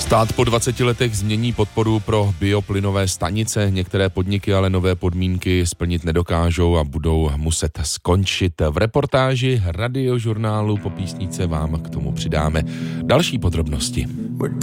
Stát po 20 letech změní podporu pro bioplynové stanice. Některé podniky ale nové podmínky splnit nedokážou a budou muset skončit. V reportáži Radiožurnálu po písničce vám k tomu přidáme další podrobnosti.